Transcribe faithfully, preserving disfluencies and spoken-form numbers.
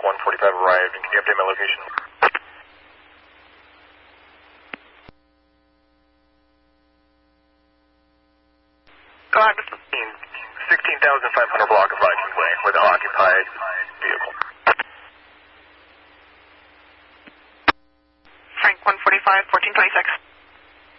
one forty-five arrived, and can you update my location? Go ahead, this is sixteen thousand five hundred block of Viking Way with an occupied vehicle. Frank one forty-five, fourteen twenty-six.